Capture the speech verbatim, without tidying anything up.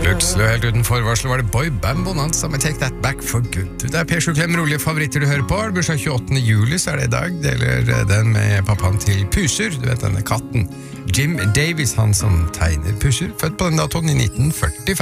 Plutselig og helt uten forvarsel var det boyband Bonanza med Take That Back for Good. Det er Per Sjuklem, rolige favoritter du hører på. Det blir så tjueåttende juli, så er det i dag. Deler den med pappaen til Puser, du vet denne katten. Jim Davis, han som tegner Puser, født på den datoen i nitten førtifem.